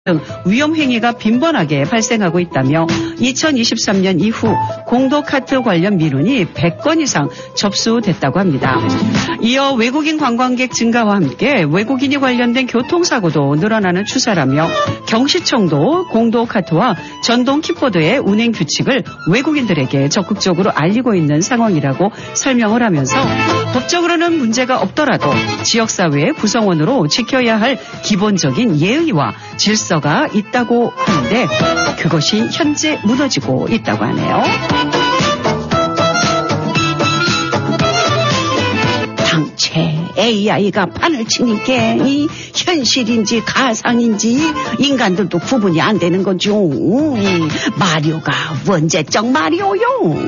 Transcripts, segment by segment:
등 위험 행위가 빈번하게 발생하고 있다며 2023년 이후 공도 카트 관련 민원이 100건 이상 접수됐다고 합니다. 이어 외국인 관광객 증가와 함께 외국인이 관련된 교통사고도 늘어나는 추세라며 경시청도 공도 카트와 전동 킥보드의 운행 규칙을 외국인들에게 적극적으로 알리고 있는 상황이라고 설명을 하면서 법적으로는 문제가 없더라도 지역사회의 구성원으로 지켜야 할 기본적인 예의와 질서가 있다고 하는데 그것이 현재 무너지고 있다고 하네요. 당최 AI가 판을 치니까 이 현실인지 가상인지 인간들도 구분이 안 되는 거죠. 마리오가 언제적 마리오요?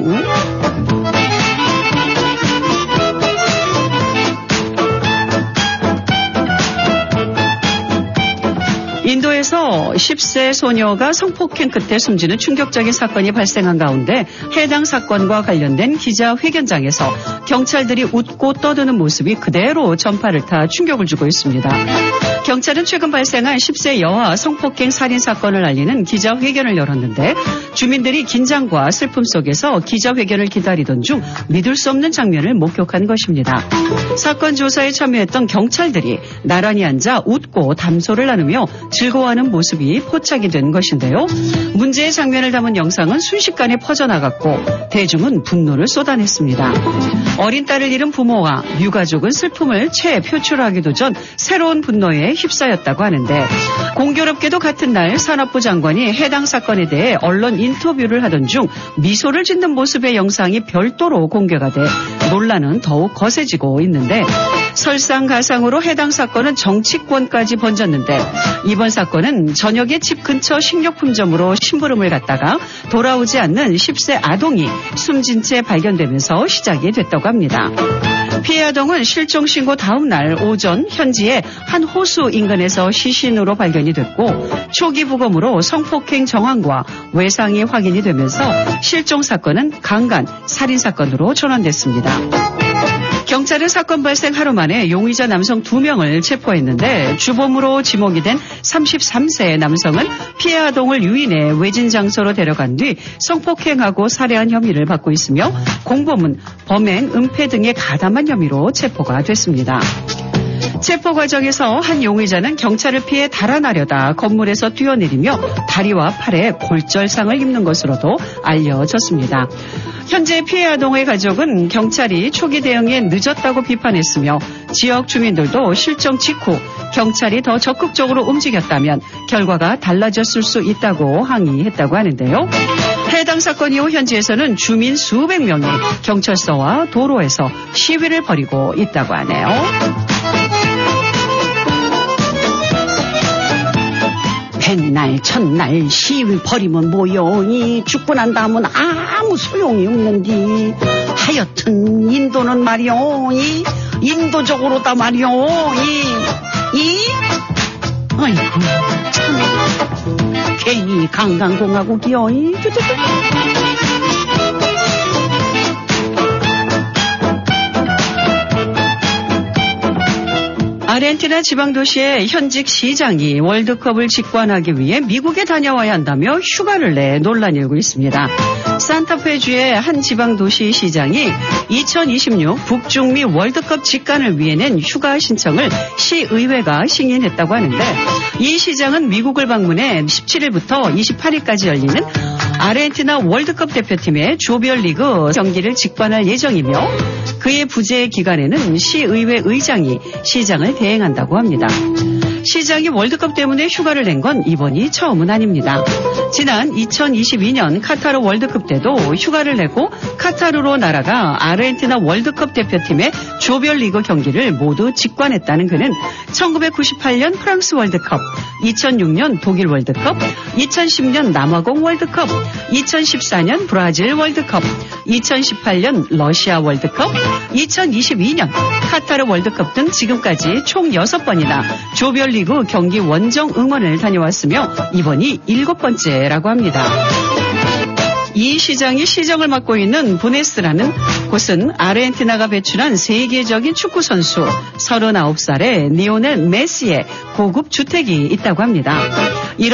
인도에서 10세 소녀가 성폭행 끝에 숨지는 충격적인 사건이 발생한 가운데 해당 사건과 관련된 기자회견장에서 경찰들이 웃고 떠드는 모습이 그대로 전파를 타 충격을 주고 있습니다. 경찰은 최근 발생한 10세 여아 성폭행 살인 사건을 알리는 기자회견을 열었는데 주민들이 긴장과 슬픔 속에서 기자회견을 기다리던 중 믿을 수 없는 장면을 목격한 것입니다. 사건 조사에 참여했던 경찰들이 나란히 앉아 웃고 담소를 나누며 즐거워하는 모습이 포착이 된 것인데요. 문제의 장면을 담은 영상은 순식간에 퍼져나갔고 대중은 분노를 쏟아냈습니다. 어린 딸을 잃은 부모와 유가족은 슬픔을 채 표출하기도 전 새로운 분노에 휩싸였다고 하는데 공교롭게도 같은 날 산업부 장관이 해당 사건에 대해 언론 인터뷰를 하던 중 미소를 짓는 모습의 영상이 별도로 공개가 돼 논란은 더욱 거세지고 있는데 설상가상으로 해당 사건은 정치권까지 번졌는데 이번 사건은 저녁에 집 근처 식료품점으로 심부름을 갔다가 돌아오지 않는 10세 아동이 숨진 채 발견되면서 시작이 됐다고 합니다. 피해 아동은 실종 신고 다음 날 오전 현지의 한 호수 인근에서 시신으로 발견이 됐고 초기 부검으로 성폭행 정황과 외상이 확인이 되면서 실종 사건은 강간 살인 사건으로 전환됐습니다. 경찰은 사건 발생 하루 만에 용의자 남성 2명을 체포했는데 주범으로 지목이 된 33세 남성은 피해 아동을 유인해 외진 장소로 데려간 뒤 성폭행하고 살해한 혐의를 받고 있으며 공범은 범행, 은폐 등의 가담한 혐의로 체포가 됐습니다. 체포 과정에서 한 용의자는 경찰을 피해 달아나려다 건물에서 뛰어내리며 다리와 팔에 골절상을 입는 것으로도 알려졌습니다. 현재 피해 아동의 가족은 경찰이 초기 대응에 늦었다고 비판했으며 지역 주민들도 실종 직후 경찰이 더 적극적으로 움직였다면 결과가 달라졌을 수 있다고 항의했다고 하는데요. 해당 사건 이후 현지에서는 주민 수백 명이 경찰서와 도로에서 시위를 벌이고 있다고 하네요. 백날 첫날 시위 벌이면 뭐요? 죽고 난 다음은 아무 소용이 없는디. 하여튼 인도는 말이요. 인도적으로다 말이요. 아이고 참 괜히 강강공화국이요. 아르헨티나 지방도시의 현직 시장이 월드컵을 직관하기 위해 미국에 다녀와야 한다며 휴가를 내 논란이 일고 있습니다. 산타페주의 한 지방도시 시장이 2026 북중미 월드컵 직관을 위해 낸 휴가 신청을 시의회가 승인했다고 하는데 이 시장은 미국을 방문해 17일부터 28일까지 열리는 아르헨티나 월드컵 대표팀의 조별리그 경기를 직관할 예정이며 그의 부재 기간에는 시의회 의장이 시장을 대행한다고 합니다. 시장이 월드컵 때문에 휴가를 낸 건 이번이 처음은 아닙니다. 지난 2022년 카타르 월드컵 때도 휴가를 내고 카타르로 날아가 아르헨티나 월드컵 대표팀의 조별리그 경기를 모두 직관했다는 그는 1998년 프랑스 월드컵, 2006년 독일 월드컵, 2010년 남아공 월드컵, 2014년 브라질 월드컵, 2018년 러시아 월드컵, 2022년 카타르 월드컵 등 지금까지 총 6번이나 조별리그 경기 원정 응원을 다녀왔으며 이번이 7번째라고 합니다. 이 시장이 시정을 맡고 있는 부네스라는 곳은 아르헨티나가 배출한 세계적인 축구선수 39살의 리오넬 메시의 고급 주택이 있다고 합니다.